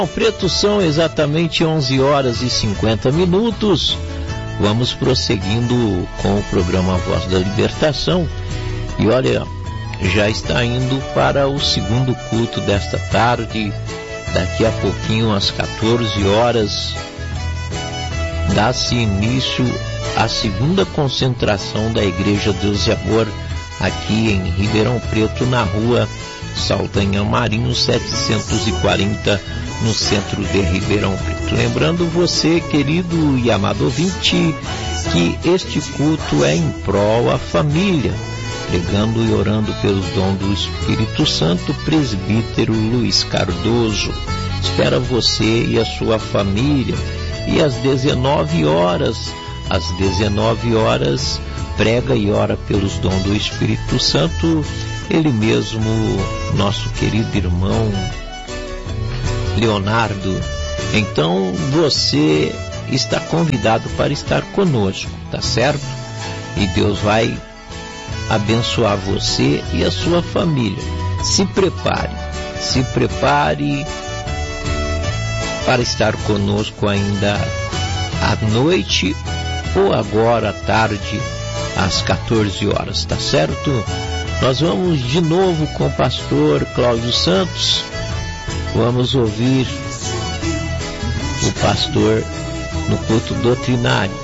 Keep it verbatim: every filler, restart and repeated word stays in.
Preto, são exatamente onze horas e cinquenta minutos. Vamos prosseguindo com o programa Voz da Libertação. E olha, já está indo para o segundo culto desta tarde. Daqui a pouquinho, às quatorze horas, dá-se início à segunda concentração da Igreja Deus e Amor aqui em Ribeirão Preto, na rua Saldanha Marinho setecentos e quarenta, no centro de Ribeirão Preto. Lembrando você, querido e amado ouvinte, que este culto é em prol à família, pregando e orando pelos dons do Espírito Santo, presbítero Luiz Cardoso. Espera você e a sua família. E às dezenove horas, às dezenove horas, prega e ora pelos dons do Espírito Santo, ele mesmo, nosso querido irmão Leonardo. Então você está convidado para estar conosco, tá certo? E Deus vai abençoar você e a sua família. Se prepare, se prepare para estar conosco ainda à noite ou agora à tarde, às quatorze horas, tá certo? Nós vamos de novo com o pastor Cláudio Santos. Vamos ouvir o pastor no culto doutrinário.